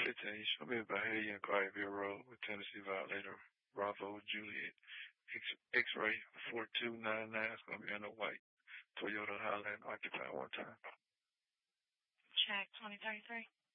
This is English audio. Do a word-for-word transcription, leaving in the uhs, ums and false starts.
fifteen. Show me about Bahia and Garveyville Road with Tennessee Violator, Bravo, Juliet, X, X-ray four two nine nine. It's going to be in a white Toyota Highland occupied one time. Check twenty thirty-three.